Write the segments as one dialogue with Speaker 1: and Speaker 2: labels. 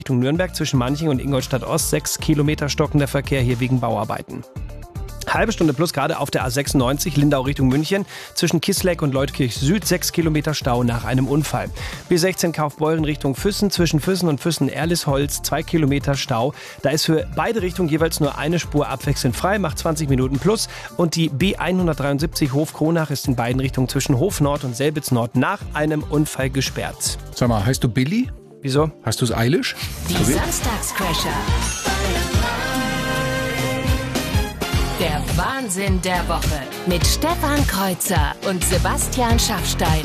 Speaker 1: Richtung Nürnberg zwischen Manching und Ingolstadt Ost. 6 Kilometer stockender Verkehr hier wegen Bauarbeiten. Halbe Stunde plus gerade auf der A96 Lindau Richtung München. Zwischen Kissleck und Leutkirch Süd 6 Kilometer Stau nach einem Unfall. B16 Kaufbeuren Richtung Füssen. Zwischen Füssen und Füssen-Erlisholz 2 Kilometer Stau. Da ist für beide Richtungen jeweils nur eine Spur abwechselnd frei, macht 20 Minuten plus. Und die B173 Hof-Kronach ist in beiden Richtungen zwischen Hof Nord und Selbitz Nord nach einem Unfall gesperrt.
Speaker 2: Sag mal, heißt du Billy?
Speaker 1: Wieso?
Speaker 2: Hast du es eilisch?
Speaker 3: Die Samstagscrasher. Der Wahnsinn der Woche mit Stefan Kreuzer und Sebastian Schaffstein.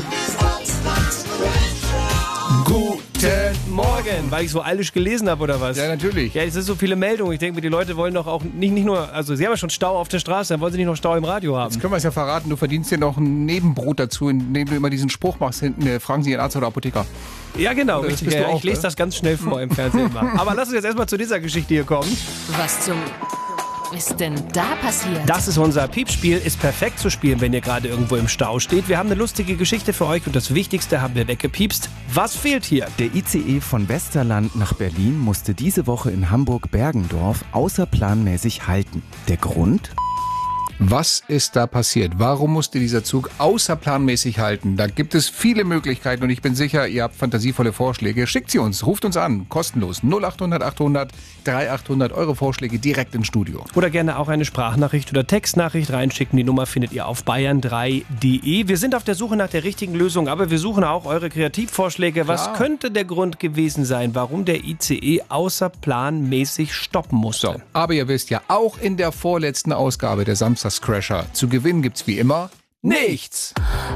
Speaker 1: Guten Morgen, weil ich so eilisch gelesen habe, oder was?
Speaker 2: Ja, natürlich.
Speaker 1: Ja, es sind so viele Meldungen. Ich denke mir, die Leute wollen doch auch nicht nur, also sie haben ja schon Stau auf der Straße, dann wollen sie nicht noch Stau im Radio haben.
Speaker 2: Jetzt können wir es ja verraten, du verdienst dir noch ein Nebenbrot dazu, indem du immer diesen Spruch machst, hinten, fragen Sie Ihren Arzt oder Apotheker.
Speaker 1: Ja, genau,
Speaker 2: Das
Speaker 1: richtig.
Speaker 2: bist du
Speaker 1: Ja,
Speaker 2: auch,
Speaker 1: ich lese
Speaker 2: ne?
Speaker 1: das ganz schnell vor im Fernsehen immer. Aber lass uns jetzt erstmal zu dieser Geschichte hier kommen.
Speaker 3: Was zum ist denn da passiert?
Speaker 1: Das ist unser Piepspiel, ist perfekt zu spielen, wenn ihr gerade irgendwo im Stau steht. Wir haben eine lustige Geschichte für euch und das Wichtigste haben wir weggepiepst. Was fehlt hier?
Speaker 4: Der ICE von Westerland nach Berlin musste diese Woche in Hamburg-Bergendorf außerplanmäßig halten. Der Grund?
Speaker 2: Was ist da passiert? Warum musste dieser Zug außerplanmäßig halten? Da gibt es viele Möglichkeiten und ich bin sicher, ihr habt fantasievolle Vorschläge. Schickt sie uns, ruft uns an, kostenlos 0800 800 3800, eure Vorschläge direkt ins Studio.
Speaker 1: Oder gerne auch eine Sprachnachricht oder Textnachricht reinschicken. Die Nummer findet ihr auf bayern3.de. Wir sind auf der Suche nach der richtigen Lösung, aber wir suchen auch eure Kreativvorschläge.
Speaker 2: Klar.
Speaker 1: Was könnte der Grund gewesen sein, warum der ICE außerplanmäßig stoppen musste?
Speaker 2: So, aber ihr wisst ja, auch in der vorletzten Ausgabe der Samstagscrasher zu gewinnen gibt's wie immer
Speaker 1: Nichts!